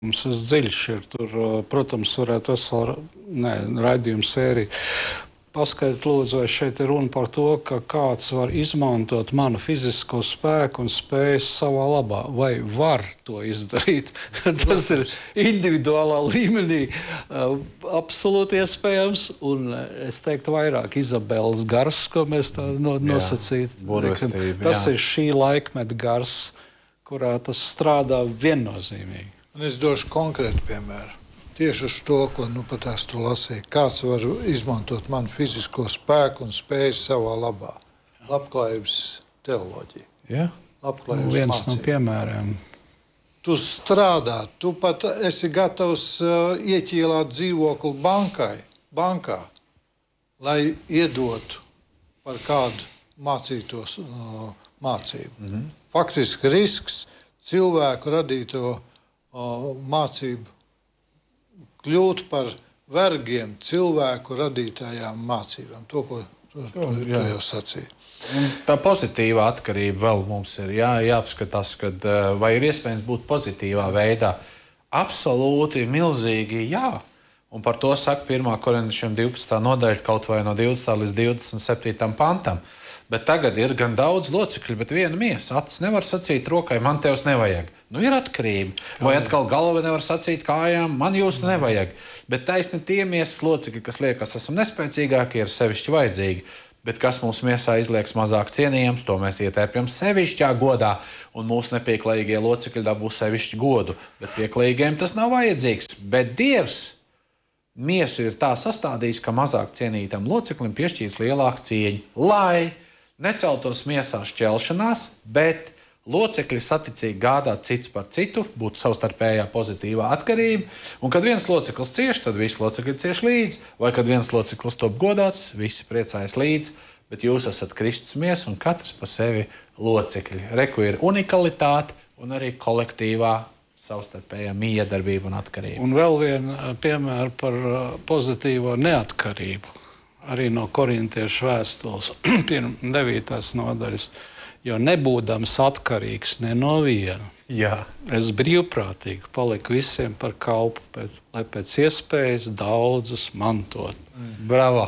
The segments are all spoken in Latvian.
Mums tas dziļš ir. Tur, protams, varētu veselu raidījumu sēriju. Paskaidrot, lūdzu, vai šeit ir runa par to, ka kāds var izmantot manu fizisko spēku un spējas savā labā. Vai var to izdarīt? Tas ir individuālā līmenī absolūti iespējams. Un es teiktu vairāk Izabeles gars, ko mēs tā nosacītu. Tas ir šī laikmeta gars, kurā tas strādā viennozīmīgi. Un es došu konkrētu piemēru. Tieši uz to, ko pat es tu lasīju. Kāds var izmantot manu fizisko spēku un spējas savā labā. Labklājības teoloģija. Ja? Labklājības viens mācība. no piemēriem. Tu strādā, tu pat esi gatavs ieķīlāt dzīvokli bankā, lai iedotu par kādu mācītos mācību. Faktiski risks cilvēku radīto mācību kļūt par vergiem cilvēku radītājām mācībām. To, ko tu jau sacīji. Un tā pozitīvā atkarība vēl mums ir jāapskatās, kad, vai ir iespējams būt pozitīvā veidā. Absolūti milzīgi jā. Un par to saka 1. Korintiešiem 12. nodaļa kaut vai no 20. līdz 27. pantam. Bet tagad ir gan daudz locekļu, bet viena miesa. Acis nevar sacīt rokai, man tevs nevajag. Nu, ir atkarība. Vai atkal galva nevar sacīt kājām, man jūs nevajag. Bet taisni tie miesas locekļi, kas liekas, esam nespēcīgāki, ir sevišķi vajadzīgi. Bet kas mūsu miesā izlieks mazāk cienījams, to mēs ietērpjam sevišķā godā, un mūsu nepieklājīgie locekļi dabūs sevišķi godu. Bet pieklājīgiem tas nav vajadzīgs. Bet Dievs miesu ir tā sastādījis, ka mazāk cienītam loceklim piešķīrs lielāku cieņu, lai neceltos miesā šķelšanās, bet locekļi saticīgi gādāt cits par citu, būtu savstarpējā pozitīvā atkarība. Un kad viens loceklis cieš, tad visi locekļi cieš līdzi. Vai kad viens loceklis top godāts, visi priecājas līdzi. Bet jūs esat Kristus miesa un katrs pa sevi locekļi. Reku ir unikalitāte un arī kolektīvā savstarpējā miedarbība un atkarība. Un vēl viena piemēra par pozitīvo neatkarību. Arī no korintiešu vēstules 9. nodaļas. Jo nebūdams atkarīgs ne no viena, es brīvprātīgi paliku visiem par kalpu, lai pēc iespējas daudzus mantot. Bravo!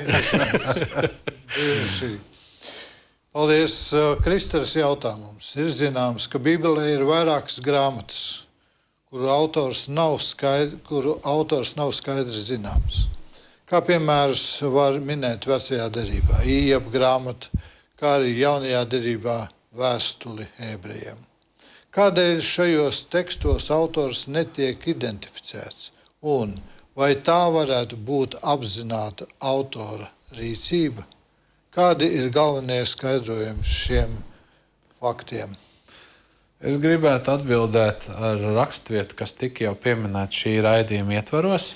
Paldies! Kristers jautā mums. Ir zināms, ka Bībelē ir vairākas grāmatas, kuru autors nav skaidri zināms. Kā piemērus var minēt vecajā derībā, Ījaba grāmata, kā arī jaunajā derībā vēstuli ebrejiem. Kādēļ šajos tekstos autors netiek identificēts? Un vai tā varētu būt apzināta autora rīcība? Kādi ir galvenie skaidrojumi šiem faktiem? Es gribētu atbildēt ar raksturvietu, kas tika jau pieminēta šī raidījuma ietvaros.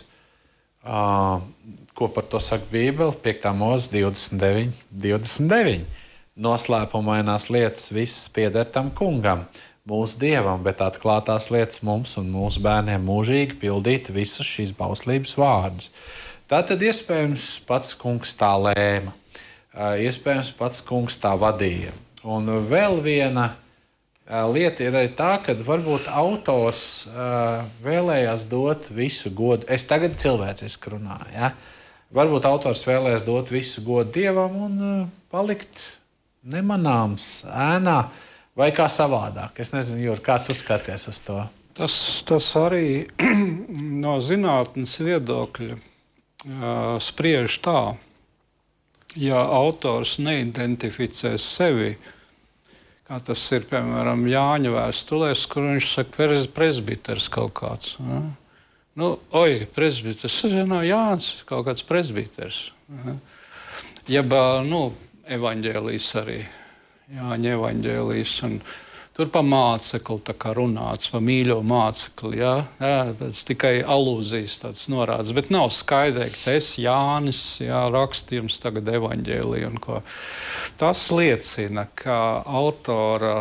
Ko par to saka Bībele? 5. mūzes 29. Noslēpumainās lietas visas pieder tam kungam, mūsu dievam, bet atklātās lietas mums un mūsu bērniem mūžīgi pildīt visus šīs bauslības vārdus. Tātad iespējams pats kungs tā lēma, iespējams pats kungs tā vadīja. Un vēl viena lieta ir arī tā, ka varbūt autors vēlējās dot visu godu. Es tagad cilvēciski runāju. Ja? Varbūt autors vēlējās dot visu godu dievam un palikt nemanāms ēnā vai kā savādāk. Es nezinu, Jūri, kā tu skaties uz to? Tas arī no zinātnes viedokļa spriež tā, ja autors neidentificēs sevi, kā tas ir, piemēram, Jāņa vēstulēs, kur viņš saka presbiters kaut kāds. Ja? Presbiters, tas nav Jānis, kaut kāds presbiters. Ja? Jeb, evaņģēlijs arī, Jāņa evaņģēlijs. Tur pa mācekli tā kā runāts, pa mīļo mācekli. Ja? Tas tikai alūzijas tāds norāds, bet nav skaidrīgs. Es, Jānis, rakstu jums tagad evaņģēliju un ko. Tas liecina, ka autora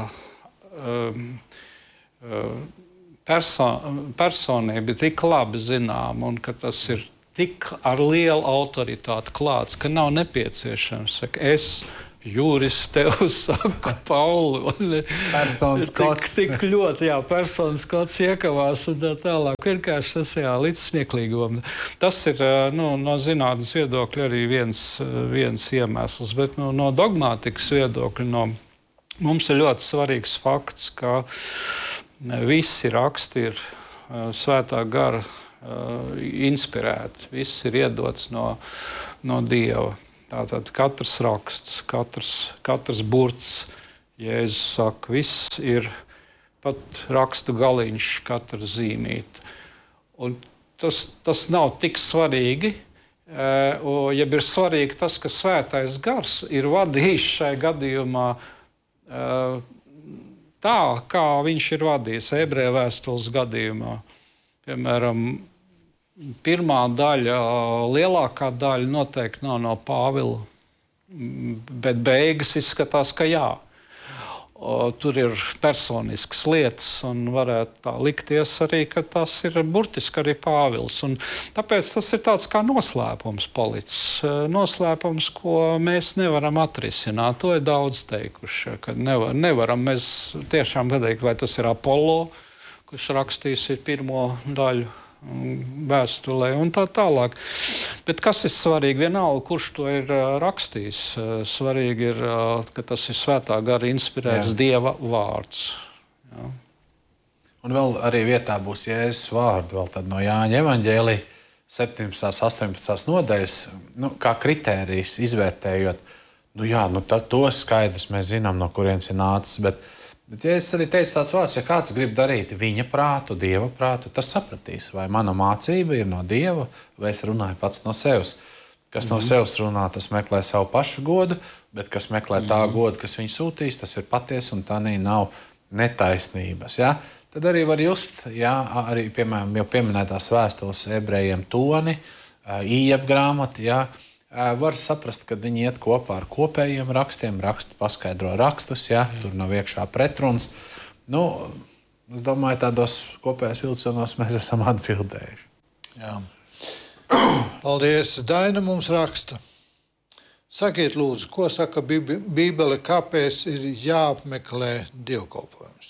personība ir tik labi zināma un ka tas ir tik ar lielu autoritāti klāts, ka nav nepieciešams. Saka, es Jūris tev saka, Pauli. Personas kods. Tik ļoti, personas kods iekavās un tā tālāk. Vienkārši tas, līdz smieklīgum. Tas ir, no zinātnes viedokļa arī viens iemesls, bet no dogmātikas viedokļa, mums ir ļoti svarīgs fakts, ka visi raksti ir svētā gara inspirēti. Viss ir iedots no Dieva. Tātad katrs raksts, katrs burts, Jēzus saka, viss ir pat rakstu galiņš, katra zīmīte. Un tas nav tik svarīgi, ja ir svarīgi tas, ka svētais gars ir vadījis šai gadījumā tā, kā viņš ir vadījis Ebreju vēstules gadījumā. Piemēram, pirmā daļa, lielākā daļa noteikti nav no Pāvila, bet beigas izskatās, ka jā. Tur ir personiskas lietas, un varētu tā likties arī, ka tas ir burtiski arī Pāvils. Un tāpēc tas ir tāds kā noslēpums palicis. Noslēpums, ko mēs nevaram atrisināt. To ir daudz teikuši, ka nevaram mēs tiešām pateikt, vai tas ir Apollo, kurš rakstījis pirmo daļu vēstulē un tā tālāk. Bet kas ir svarīgi? Vienalga, kurš to ir rakstījis. Svarīgi ir, ka tas ir svētā gara inspirēts Dieva vārds. Jā. Un vēl arī vietā būs Jēzus vārdi, vēl tad no Jāņa evaņģēlija 17. 18. nodaļas, kā kritērijs izvērtējot, tad to skaidrs mēs zinām, no kurienes ir nācis, bet Jēzus arī teica tāds vārds, ja kāds grib darīt viņa prātu, Dieva prātu, tas sapratīs, vai mana mācība ir no Dieva, vai es runāju pats no sevis. Kas no sevis runā, tas meklē savu pašu godu, bet kas meklē tā godu, kas viņu sūtīs, tas ir patiesa un tā nav netaisnības. Ja? Tad arī var just, arī, piemēram, jau pieminētās vēstules ebrejiem toni, Ījeba grāmata, var saprast, ka viņi iet kopā ar kopējiem rakstiem, raksti paskaidro rakstus, tur nav iekšā pretruns. Es domāju, tādos kopējos vilcienos mēs esam atbildējuši. Jā. Paldies. Daina mums raksta. Sakiet, lūdzu, ko saka Bībele, kāpēc ir jāapmeklē dievkalpojums?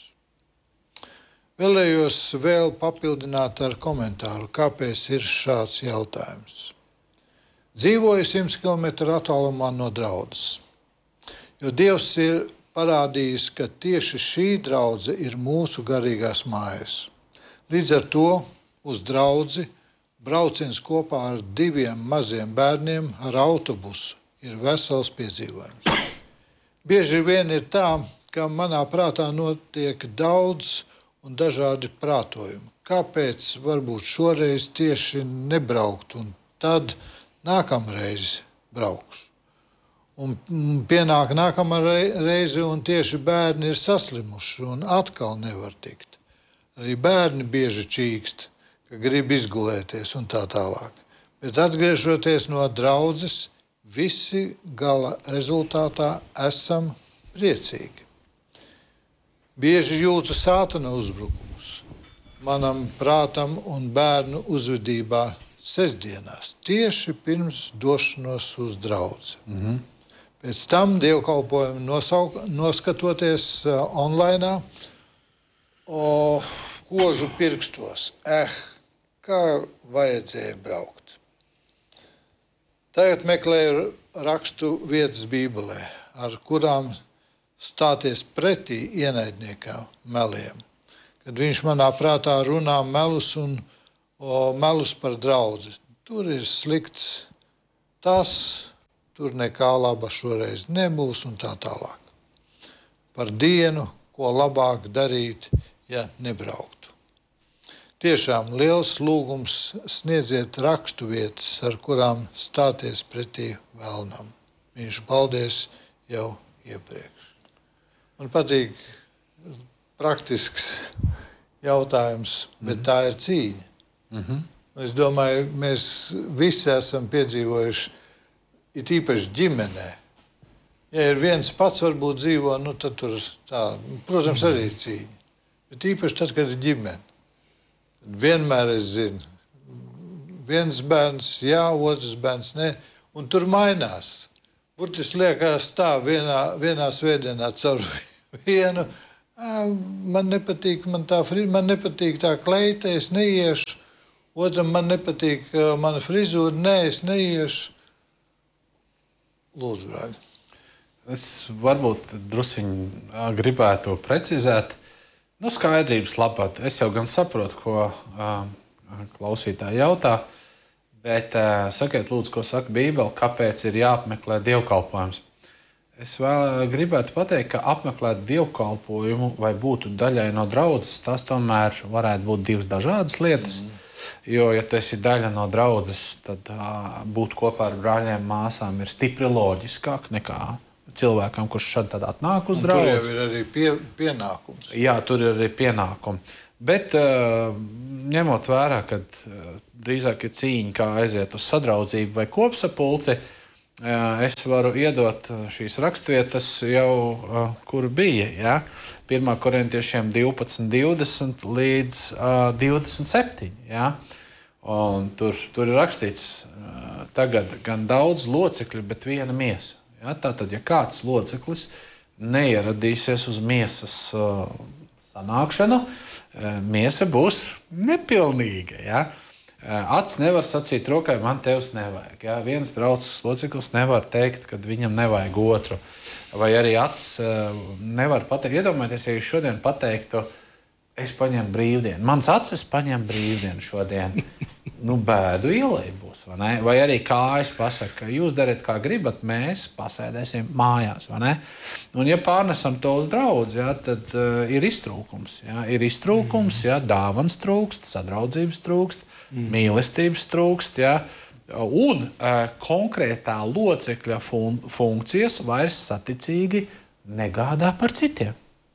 Vēlējos vēl papildināt ar komentāru, kāpēc ir šāds jautājums. Dzīvoju 100 km attālumā no draudzes, jo Dievs ir parādījis, ka tieši šī draudze ir mūsu garīgās mājas. Līdz ar to uz draudzi brauciens kopā ar 2 maziem bērniem ar autobusu ir vesels piedzīvojums. Bieži vien ir tā, ka manā prātā notiek daudz un dažādi prātojumi. Kāpēc varbūt šoreiz tieši nebraukt un tad nākamreiz braukšu. Un pienāk nākamā reize, un tieši bērni ir saslimuši un atkal nevar tikt. Arī bērni bieži čīkst, ka grib izgulēties un tā tālāk. Bet atgriežoties no draudzes, visi gala rezultātā esam priecīgi. Bieži jūtu sātana uzbrukumus manam prātam un bērnu uzvedībā sestdienās, tieši pirms došanos uz draudzi. Pēc tam dievkalpojumu noskatoties online, kožu pirkstos. Kā vajadzēja braukt. Tagad meklēju rakstu vietas Bībelē, ar kurām stāties pretī ienaidniekam meliem. Kad viņš manā prātā runā melus un melus par draudzi. Tur ir slikts tas, tur nekā laba šoreiz nebūs un tā tālāk. Par dienu, ko labāk darīt, ja nebrauktu. Tiešām liels lūgums sniedziet rakstu vietas, ar kurām stāties pretī vēlnam. Viņš paldies jau iepriekš. Man patīk praktisks jautājums, bet tā ir cīņa. Es domāju, mēs visi esam piedzīvojuši, it īpaši ģimenē. Ja ir viens pats varbūt dzīvo, tad tur tā, protams, arī ir cīņa. Bet īpaši tad, kad ir ģimene. Vienmēr es zinu, viens bērns jā, otrs bērns ne, un tur mainās. burtiski liekas tā vienā svētdienā caur vienu. Man nepatīk tā kleita, es neiešu. Otram man nepatīk mana frizūra, es neiešu. Lūdzu, brāļi. Es varbūt drusiņi gribētu precizēt. Skaidrības labāk. Es jau gan saprotu, ko klausītāji jautā, bet sakiet, lūdzu, ko saka Bībele, kāpēc ir jāapmeklē dievkalpojums. Es vēl gribētu pateikt, ka apmeklēt dievkalpojumu vai būt daļai no draudzes, tas tomēr varētu būt divas dažādas lietas. Jo, ja tu esi daļa no draudzes, tad būt kopā ar brāļiem, māsām ir stipri loģiskāk nekā cilvēkam, kurš šad tad atnāk uz draudzi. Tur jau ir arī pienākums. Jā, tur ir arī pienākumi. Bet ņemot vērā, ka drīzāk ir cīņa, kā aiziet uz sadraudzību vai kopsapulci, es varu iedot šīs rakstvietas jau, kur bija. Ja? 1. Korintiešiem 12:20 līdz 27. Ja? Un tur ir rakstīts, tagad gan daudz locekļu, bet viena miesa. Ja? Tātad, ja kāds loceklis neieradīsies uz miesas sanākšanu, miesa būs nepilnīga. Ja? Acis nevar sacīt rokai, man tevs nevajag. Ja? Viens draudzes loceklis nevar teikt, ka viņam nevajag otru. Vai arī acis nevar pateikt. Iedomājieties, ja jūs šodien pateiktu, es paņemu brīvdienu. Mans acis paņem brīvdienu šodien. Bēdu ielai būs. Vai arī kājas pasaka, ka jūs dariet kā gribat, mēs pasēdēsim mājās. Un ja pārnesam to uz draudzi, ja, tad ir iztrūkums. Ja? Ir iztrūkums, ja? Dāvans trūkst, sadraudzības trūkst, mīlestības trūkst. Ja? Un konkrētā locekļa funkcijas vairs saticīgi negādā par citiem.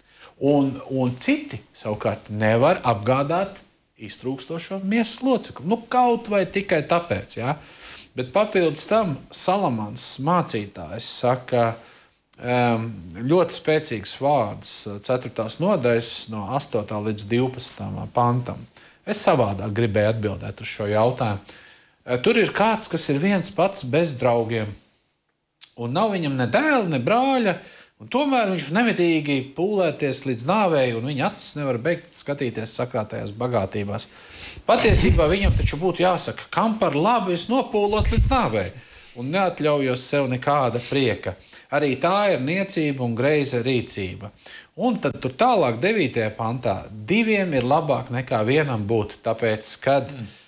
Un citi savukārt nevar apgādāt iztrūkstošo miesas locekli. Kaut vai tikai tāpēc. Ja? Bet papildus tam Salamans mācītājs saka ļoti spēcīgs vārds 4. nodaļas no 8. līdz 12. pantam. Es savādāk gribēju atbildēt uz šo jautājumu. Tur ir kāds, kas ir viens pats bez draugiem. Un nav viņam ne dēla, ne brāļa. Un tomēr viņš nemitīgi pūlēties līdz nāvei, un viņa acis nevar beigt skatīties sakrātajās bagātībās. Patiesībā viņam taču būtu jāsaka, kam par labu es nopūlos līdz nāvei, un neatļaujos sev nekāda prieka. Arī tā ir niecība un greiza rīcība. Un tad tur tālāk 9. pantā 2 ir labāk nekā vienam būt, tāpēc, kad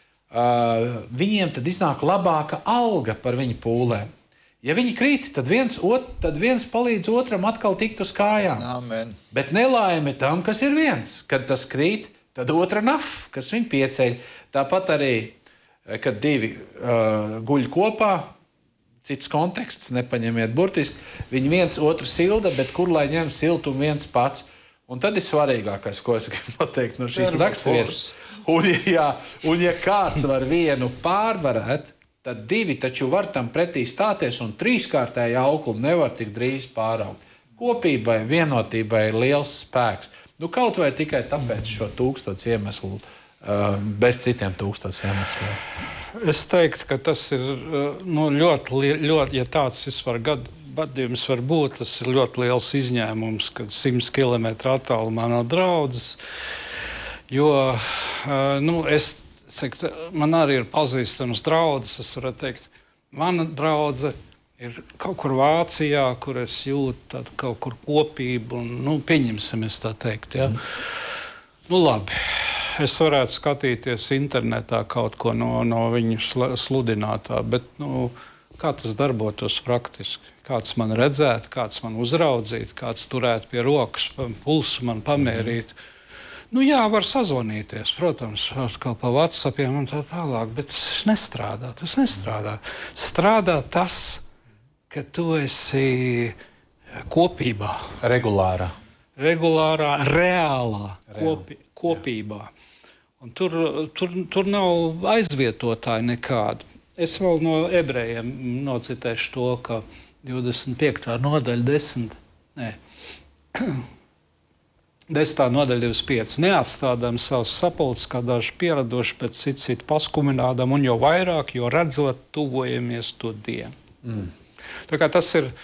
viņiem tad iznāk labāka alga par viņu pūlēm. Ja viņi krīt, tad viens palīdz otram atkal tikt uz kājām. Amen. Bet nelaime tam, kas ir viens. Kad tas krīt, tad otra naf, kas viņu pieceļ. Tāpat arī, kad 2 guļ kopā, cits konteksts, nepaņemiet burtiski, viņi viens otru silda, bet kur lai ņem siltumu viens pats. Un tad ir svarīgākais, ko es gribu pateikt no šīs raksturvietas. Un ja kāds var vienu pārvarēt, tad 2 taču var tam pretī stāties, un 3-kārtēja auklu nevar tik drīz pāraugt. Kopībai, vienotībai ir liels spēks. Kaut vai tikai tāpēc šo 1000 iemeslu, bez citiem 1000 iemesliem. Es teiktu, ka tas ir ļoti, ja tāds vispār gadījums var būt, tas ir ļoti liels izņēmums, kad 100 km attālumā no draudzes. Jo, man arī ir pazīstams draudzes, es varu teikt, mana draudze ir kaut kur Vācijā, kur es jūtu tādu kaut kur kopību, un, pieņemsim, es tā teikt, ja. Labi, es varētu skatīties internetā kaut ko no viņu sludinātā, bet, kā tas darbotos praktiski? Kāds man redzētu, kāds man uzraudzītu, kāds turētu pie rokas, pulsu man pamērīt. Jā, var sazvanīties, protams, atkal pa WhatsAppiem un tā tālāk, bet tas nestrādā. Strādā tas, ka tu esi kopībā. Regulārā, reālā kopībā. Un tur nav aizvietotāji nekādi. Es vēl no ebrejiem nocitēšu to, ka 25. nodaļa 10. 10. nodaļa 25. Neatstādām savus sapulces, kā daži pieraduši pēc citu paskuminādām, un jo vairāk, jo redzot, tuvojamies to dienu. Tā kā tas ir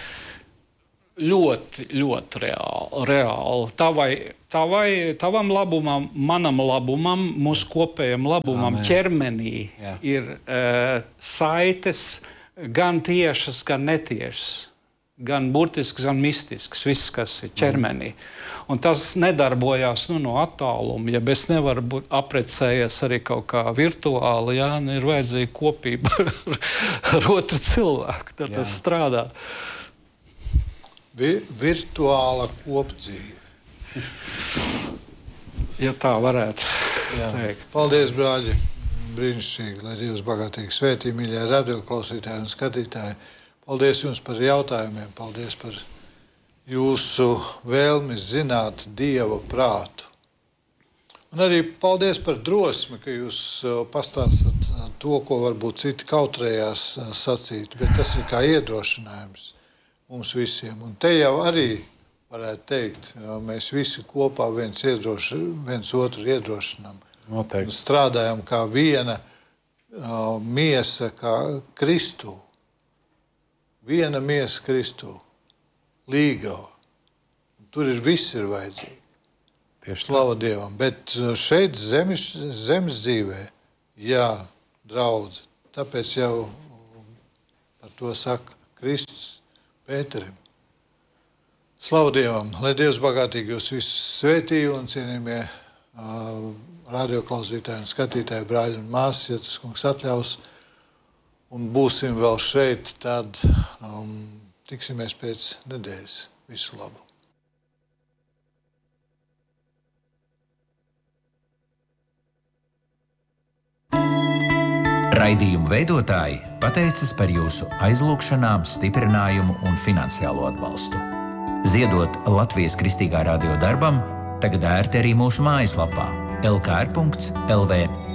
ļoti, ļoti reāli. Tavam labumam, manam labumam, mūsu kopējam labumam ķermenī ir saites gan tiešas, gan netiešas. Gan burtisks, gan mistisks, viss, kas ir ķermenī. Un tas nedarbojās no attāluma. Ja es nevaru būt aprecējies arī kaut kā virtuāli, ir vajadzīga kopība ar otru cilvēku. Tad tas strādā. Virtuāla kopdzīve. Ja tā varētu teikt. Paldies, brāļi. Brīnišķīgi, lai Dievs bagātīgi svētī, mīļie radioklausītāji un skatītāji. Paldies jums par jautājumiem, paldies par jūsu vēlmi zināt Dieva prātu. Un arī paldies par drosmi, ka jūs pastāstat to, ko varbūt citi kautrējās sacīt, bet tas ir kā iedrošinājums mums visiem. Un te jau arī varētu teikt, mēs visi kopā viens otru iedrošinām. Noteikti. Strādājam kā viena miesa, kā Kristū. Viena miesa Kristū, līgava. Tur viss ir vajadzīgi. Slava Dievam. Bet šeit zemes dzīvē, draudze. Tāpēc jau par to saka Kristus Pēterim. Slava Dievam. Lai Dievs bagātīgi jūs visus svētīja un cienījamie radioklausītāji un skatītāji, brāļi un māsas, ja tas kungs atļaus. Un būsim vēl šeit, tad tiksimies pēc nedēļas. Visu labu! Raidījumu veidotāji pateicas par jūsu aizlūgšanām, stiprinājumu un finansiālo atbalstu. Ziedot Latvijas Kristīgā radio darbam, tagad ērti arī mūsu mājaslapā lkr.lv.